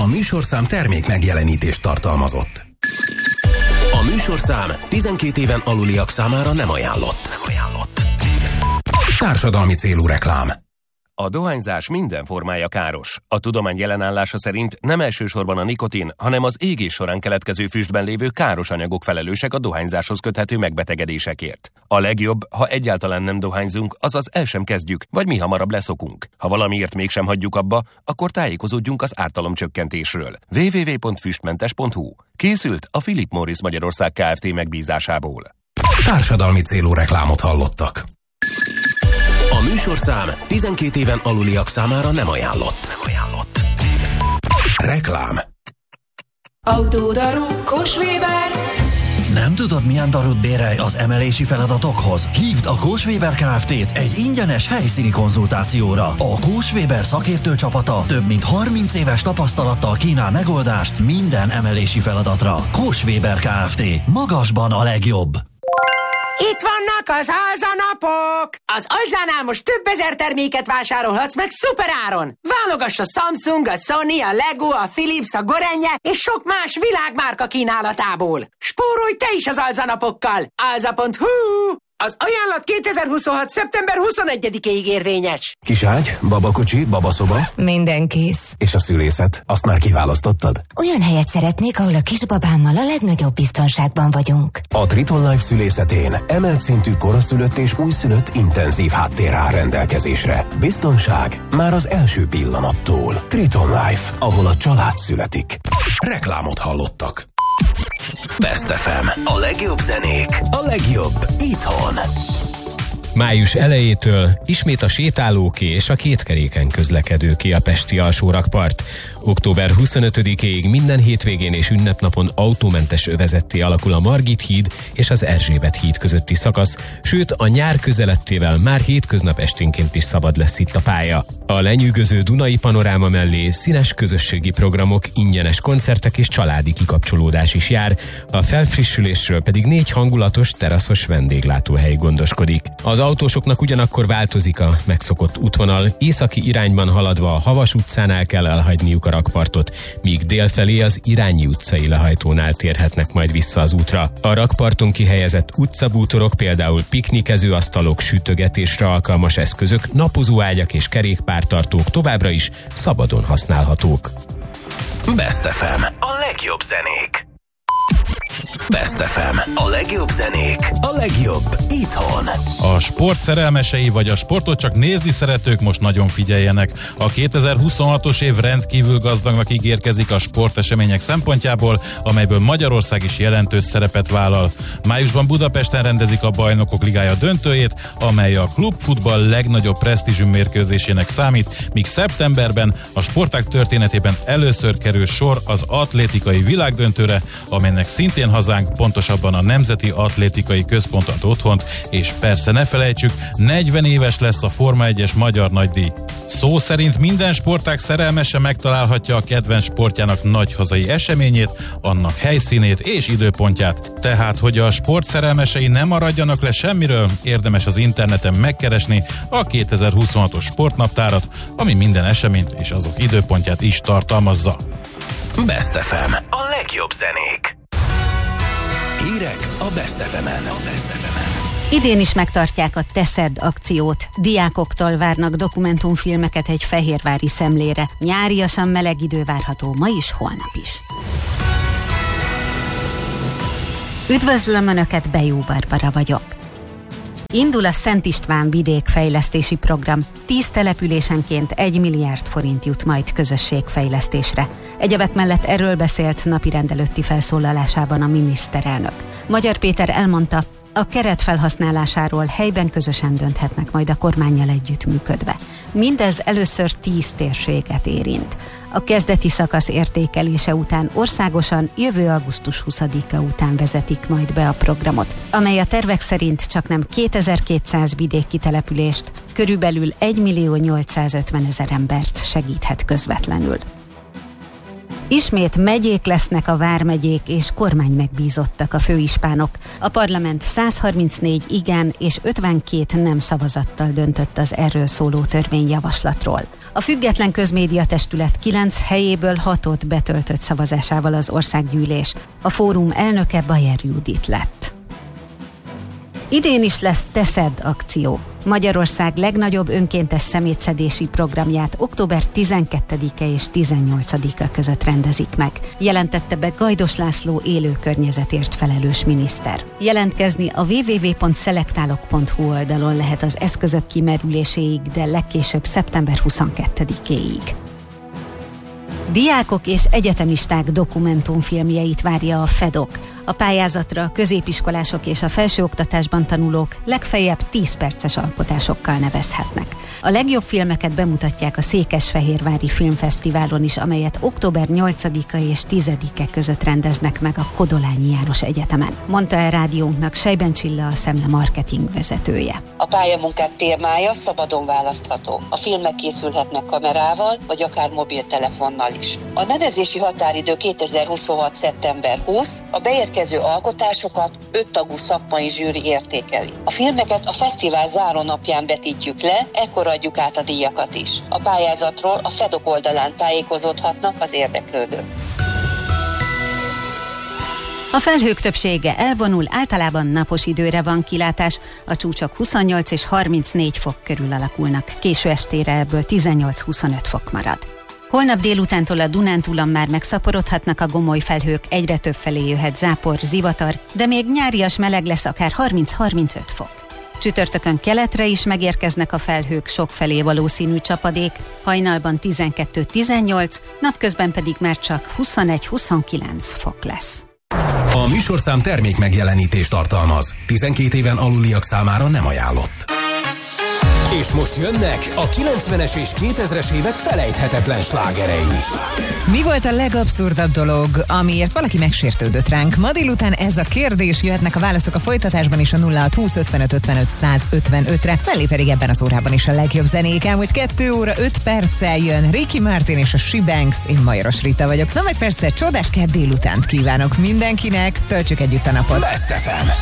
műsorszám termék megjelenítést tartalmazott. A műsorszám 12 éven aluliak számára nem ajánlott. Társadalmi célú reklám. A dohányzás minden formája káros. A tudomány jelenállása szerint nem elsősorban a nikotin, hanem az égés során keletkező füstben lévő káros anyagok felelősek a dohányzáshoz köthető megbetegedésekért. A legjobb, ha egyáltalán nem dohányzunk, azaz el sem kezdjük, vagy mi hamarabb leszokunk. Ha valamiért mégsem hagyjuk abba, akkor tájékozódjunk az ártalomcsökkentésről. www.füstmentes.hu. Készült a Philip Morris Magyarország Kft. Megbízásából. Társadalmi célú reklámot hallottak. A műsorszám 12 éven aluliak számára nem ajánlott. Reklám. Autódaru Kós-Weber. Nem tudod, milyen darut bérelj az emelési feladatokhoz? Hívd a Kós-Weber Kft-t egy ingyenes helyszíni konzultációra. A Kós-Weber szakértő csapata több mint 30 éves tapasztalattal kínál megoldást minden emelési feladatra. Kós-Weber Kft. Magasban a legjobb. Itt vannak az alzanapok! Az Alzánál most több ezer terméket vásárolhatsz meg szuperáron! Válogass a Samsung, a Sony, a Lego, a Philips, a Gorenje és sok más világmárka kínálatából! Spórolj te is az alzanapokkal! Alza.hu. Az ajánlat 2026. szeptember 21-ig érvényes. Kiságy, babakocsi, babaszoba. Minden kész. És a szülészet, azt már kiválasztottad? Olyan helyet szeretnék, ahol a kisbabámmal a legnagyobb biztonságban vagyunk. A Triton Life szülészetén emelt szintű koraszülött és újszülött intenzív háttér áll rendelkezésre. Biztonság már az első pillanattól. Triton Life, ahol a család születik. Reklámot hallottak. Best FM. A legjobb zenék, a legjobb itthon. Május elejétől ismét a sétálóké és a kétkeréken közlekedőké a pesti alsórakpart. Október 25-ig minden hétvégén és ünnepnapon autómentes övezetté alakul a Margit híd és az Erzsébet híd közötti szakasz, sőt a nyár közelettével már hétköznap esténként is szabad lesz itt a pálya. A lenyűgöző Dunai panoráma mellé színes közösségi programok, ingyenes koncertek és családi kikapcsolódás is jár, a felfrissülésről pedig 4 hangulatos, teraszos vendéglátóhely gondoskodik. Az autósoknak ugyanakkor változik a megszokott útvonal, északi irányban haladva a Havas utcánál kell elhagyniuk a rakpartot, míg délfelé az Irányi utcai lehajtónál térhetnek majd vissza az útra. A rakparton kihelyezett utcabútorok, például piknikezőasztalok, sütögetésre alkalmas eszközök, napozóágyak és kerékpártartók továbbra is szabadon használhatók. Best FM. A legjobb zenék. Best FM. A legjobb zenék, a legjobb itthon. A sport szerelmesei vagy a sportot csak nézni szeretők most nagyon figyeljenek. A 2026-os év rendkívül gazdagnak ígérkezik a sportesemények szempontjából, amelyből Magyarország is jelentős szerepet vállal. Májusban Budapesten rendezik a Bajnokok Ligája döntőjét, amely a klubfutball legnagyobb presztízsű mérkőzésének számít, míg szeptemberben a sportág történetében először kerül sor az atlétikai világdöntőre, amelynek szintén hazánk, pontosabban a Nemzeti Atlétikai Központ ad otthont, és persze ne felejtsük, 40 éves lesz a Forma 1-es magyar nagydíj. Szó szerint minden sportág szerelmese megtalálhatja a kedvenc sportjának nagy hazai eseményét, annak helyszínét és időpontját. Tehát, hogy a sport szerelmesei nem maradjanak le semmiről, érdemes az interneten megkeresni a 2026-os sportnaptárat, ami minden eseményt és azok időpontját is tartalmazza. Best FM. A legjobb zenék. Hírek a Best FM-en. Idén is megtartják a Teszed akciót. Diákoktól várnak dokumentumfilmeket egy fehérvári szemlére. Nyáriasan meleg idő várható ma is, holnap is. Üdvözlöm Önöket, Bejó Barbara vagyok. Indul a Szent István vidékfejlesztési program. 10 településenként 1 milliárd forint jut majd közösségfejlesztésre. Egyebek mellett erről beszélt napirend előtti felszólalásában a miniszterelnök. Magyar Péter elmondta, a keret felhasználásáról helyben közösen dönthetnek majd a kormánnyal együttműködve. Mindez először 10 térséget érint. A kezdeti szakasz értékelése után országosan jövő augusztus 20-a után vezetik majd be a programot, amely a tervek szerint csaknem 2200 vidéki települést, körülbelül 1.850.000 embert segíthet közvetlenül. Ismét megyék lesznek a vármegyék és kormány megbízottak a főispánok. A parlament 134 igen és 52 nem szavazattal döntött az erről szóló törvényjavaslatról. A független közmédiatestület 9 helyéből 6-ot betöltött szavazásával az országgyűlés. A fórum elnöke Bajer Judit lett. Idén is lesz Teszed akció. Magyarország legnagyobb önkéntes szemétszedési programját október 12-e és 18-a között rendezik meg, jelentette be Gajdos László élő környezetért felelős miniszter. Jelentkezni a www.szelektálok.hu oldalon lehet az eszközök kimerüléséig, de legkésőbb szeptember 22-éig. Diákok és egyetemisták dokumentumfilmjeit várja a FEDOK. A pályázatra a középiskolások és a felsőoktatásban tanulók legfeljebb 10 perces alkotásokkal nevezhetnek. A legjobb filmeket bemutatják a Székesfehérvári Filmfesztiválon is, amelyet október 8-a és 10-e között rendeznek meg a Kodolányi János Egyetemen, mondta el rádiónknak Sejben Csilla, a Szemle marketing vezetője. A pályamunkák témája szabadon választható. A filmek készülhetnek kamerával, vagy akár mobiltelefonnal is. A nevezési határidő 2026. szeptember 20, a beérkező alkotásokat 5 tagú szakmai zsűri értékeli. A filmeket a fesztivál zárónapján vetítjük le, ekkor adjuk át a díjakat is. A pályázatról a FEDOK oldalán tájékozódhatnak az érdeklődők. A felhők többsége elvonul, általában napos időre van kilátás, a csúcsok 28 és 34 fok körül alakulnak, késő estére ebből 18-25 fok marad. Holnap délutántól a Dunántúlon már megszaporodhatnak a gomoly felhők, egyre több felé jöhet zápor, zivatar, de még nyárias meleg lesz, akár 30-35 fok. Csütörtökön keletre is megérkeznek a felhők, sokfelé valószínű csapadék, hajnalban 12-18, napközben pedig már csak 21-29 fok lesz. A műsorszám termék megjelenítést tartalmaz. 12 éven aluliak számára nem ajánlott. És most jönnek a 90-es és 2000-es évek felejthetetlen slágerei. Mi volt a legabszurdabb dolog, amiért valaki megsértődött ránk? Ma délután ez a kérdés, jöhetnek a válaszok a folytatásban is a 0620 55 55 155-re, mellé pedig ebben az órában is a legjobb zenék, hogy 2 óra 5 perccel jön Ricky Martin és a She Banks, én Majoros Rita vagyok. Na meg persze csodás kedd délutánt kívánok mindenkinek, töltsük együtt a napot. Best FM.